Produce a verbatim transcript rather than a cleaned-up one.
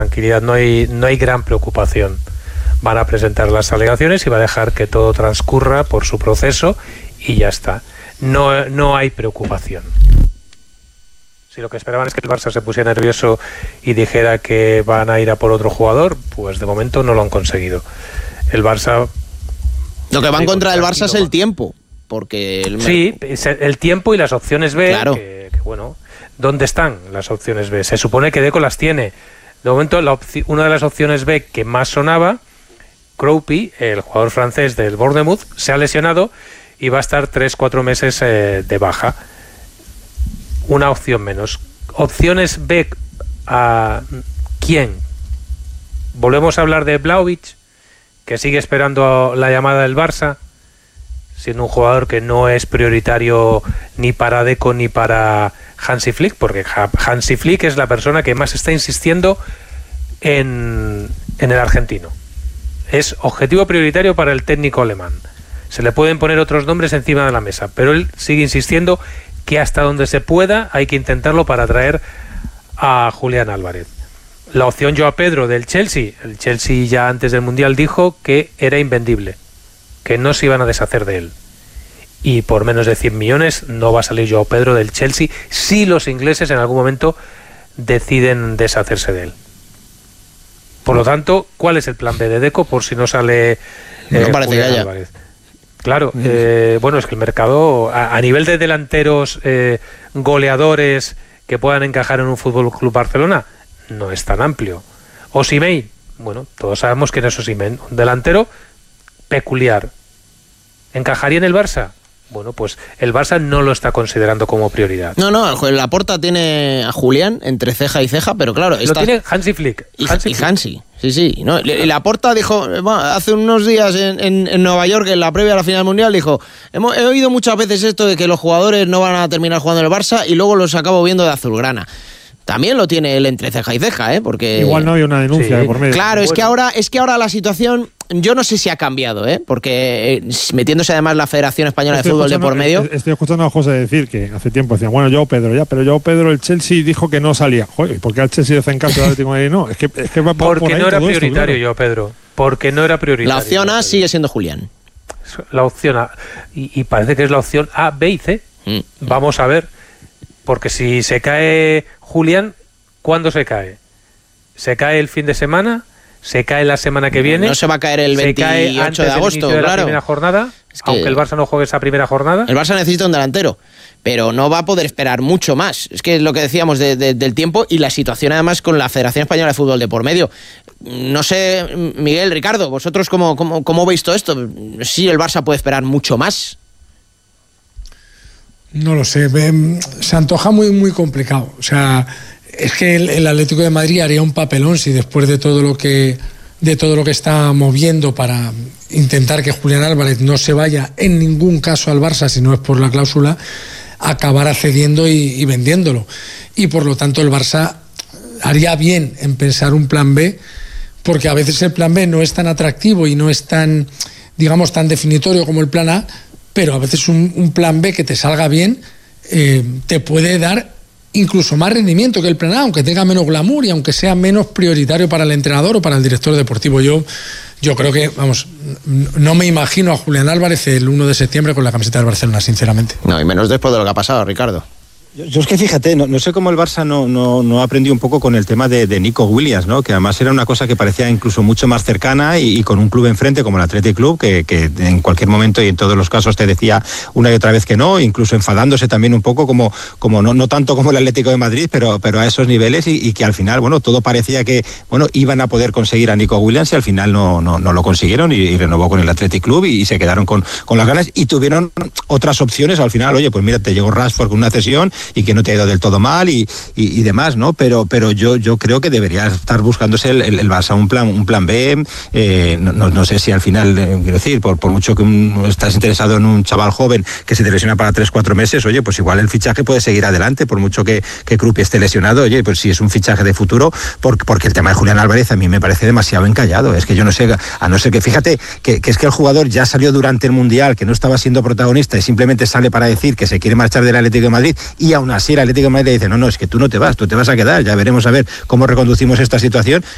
tranquilidad, no hay, no hay gran preocupación. Van a presentar las alegaciones y va a dejar que todo transcurra por su proceso y ya está. No, no hay preocupación. Si lo que esperaban es que el Barça se pusiera nervioso y dijera que van a ir a por otro jugador, pues de momento no lo han conseguido. El Barça... Lo que va en contra del Barça es el tiempo, porque... El... Sí, el tiempo y las opciones B, claro. que, que bueno, ¿dónde están las opciones B? Se supone que Deco las tiene. De momento, la opci- una de las opciones B que más sonaba, Kroupy, el jugador francés del Bournemouth, se ha lesionado y va a estar tres cuatro meses eh, de baja. Una opción menos. Opciones B, ¿a quién? Volvemos a hablar de Vlahovic, que sigue esperando la llamada del Barça, siendo un jugador que no es prioritario ni para Deco ni para Hansi Flick, porque Hansi Flick es la persona que más está insistiendo en, en el argentino. Es objetivo prioritario para el técnico alemán. Se le pueden poner otros nombres encima de la mesa, pero él sigue insistiendo que hasta donde se pueda hay que intentarlo para traer a Julián Álvarez. La opción Joao Pedro del Chelsea, el Chelsea ya antes del Mundial dijo que era invendible, que no se iban a deshacer de él. Y por menos de cien millones no va a salir Joao Pedro del Chelsea si los ingleses en algún momento deciden deshacerse de él. Por lo tanto, ¿cuál es el plan B de Deco por si no sale eh, no parece Julián que haya. Álvarez? Claro, eh, bueno, es que el mercado a, a nivel de delanteros eh, goleadores que puedan encajar en un Fútbol Club Barcelona no es tan amplio. Osimhen, bueno, todos sabemos quién es Osimhen, un delantero peculiar. ¿Encajaría en el Barça? Bueno, pues el Barça no lo está considerando como prioridad. No, no, el Laporta tiene a Julián entre ceja y ceja, pero claro... Lo está... tiene Hansi Flick. Y Hansi, y Flick. Hansi, sí, sí. No, y Laporta dijo, bueno, hace unos días en, en, en Nueva York, en la previa a la final mundial, dijo, hemos, he oído muchas veces esto de que los jugadores no van a terminar jugando en el Barça y luego los acabo viendo de azulgrana. También lo tiene él entre ceja y ceja, ¿eh? Porque... Igual no hay una denuncia Sí. de por medio. Claro, Bueno. es que ahora es que ahora la situación, yo no sé si ha cambiado, ¿eh? Porque eh, metiéndose además la Federación Española Estoy de Fútbol de por medio... Estoy escuchando a José decir que hace tiempo decían, bueno, Joao Pedro, ya, pero Joao Pedro, el Chelsea dijo que no salía. Joder, ¿por qué al Chelsea le hacen caso al Atlético de Madrid? No, es que, es que va por Porque ahí no era todo esto, prioritario claro. yo, Pedro. Porque no era prioritario. La opción Joao A Pedro. sigue siendo Julián. La opción A. Y, y parece que es la opción A, B y C. Mm. Vamos a ver. Porque si se cae Julián, ¿cuándo se cae? ¿Se cae el fin de semana? ¿Se cae la semana que viene? No se va a caer el ¿Se cae veintiocho antes de agosto, del inicio de la claro. primera jornada? Es que- Aunque el Barça no juegue esa primera jornada. El Barça necesita un delantero, pero no va a poder esperar mucho más. Es que es lo que decíamos de, de, del tiempo y la situación además con la Federación Española de Fútbol de por medio. No sé, Miguel, Ricardo, ¿vosotros cómo, cómo, cómo veis todo esto? Sí, el Barça puede esperar mucho más. No lo sé, se antoja muy, muy complicado. O sea, es que el, el Atlético de Madrid haría un papelón si después de todo lo que de todo lo que está moviendo para intentar que Julián Álvarez no se vaya en ningún caso al Barça, si no es por la cláusula, acabará cediendo y, y vendiéndolo. Y por lo tanto el Barça haría bien en pensar un plan B, porque a veces el plan B no es tan atractivo y no es tan, digamos, tan definitorio como el plan A, pero a veces un, un plan B que te salga bien eh, te puede dar incluso más rendimiento que el plan A, aunque tenga menos glamour y aunque sea menos prioritario para el entrenador o para el director deportivo. Yo, yo creo que, vamos, no me imagino a Julián Álvarez el uno de septiembre con la camiseta del Barcelona, sinceramente. No, y menos después de lo que ha pasado, Ricardo. Yo, yo es que fíjate, no, no sé cómo el Barça no, no, no aprendió un poco con el tema de, de Nico Williams, ¿no? Que además era una cosa que parecía incluso mucho más cercana y, y con un club enfrente como el Athletic Club, que, que en cualquier momento y en todos los casos te decía una y otra vez que no, incluso enfadándose también un poco como, como no, no tanto como el Atlético de Madrid, pero, pero a esos niveles y, y que al final, bueno, todo parecía que, bueno, iban a poder conseguir a Nico Williams y al final no, no, no lo consiguieron y, y renovó con el Athletic Club y, y se quedaron con, con las ganas y tuvieron otras opciones al final. Oye, pues mira, te llegó Rashford con una cesión y que no te ha ido del todo mal y, y, y demás, ¿no? Pero, pero yo, yo creo que debería estar buscándose el, el, el Barça un plan, un plan B. Eh, no, no, no sé si al final, eh, quiero decir, por, por mucho que un, estás interesado en un chaval joven que se te lesiona para tres, cuatro meses, oye, pues igual el fichaje puede seguir adelante, por mucho que, que Kroupy esté lesionado, oye, pues si es un fichaje de futuro, porque, porque el tema de Julián Álvarez a mí me parece demasiado encallado. Es que yo no sé, a no ser que, fíjate, que, que es que el jugador ya salió durante el Mundial, que no estaba siendo protagonista y simplemente sale para decir que se quiere marchar del Atlético de Madrid y aún así el Atlético de Madrid le dice, no, no, es que tú no te vas, tú te vas a quedar, ya veremos a ver cómo reconducimos esta situación.